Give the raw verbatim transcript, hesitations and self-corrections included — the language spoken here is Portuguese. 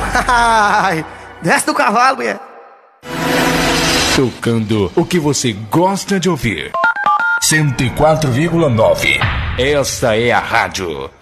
Ai, desce do cavalo, mulher. Tocando o que você gosta de ouvir. cento e quatro vírgula nove. Esta é a rádio